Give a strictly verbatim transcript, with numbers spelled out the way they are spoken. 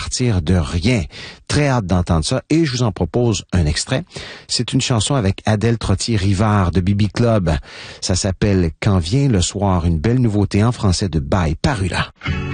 partir de rien. Très hâte d'entendre ça et je vous en propose un extrait. C'est une chanson avec Adèle Trottier-Rivard de B B Club. Ça s'appelle « Quand vient le soir », une belle nouveauté en français de Bye, paru là.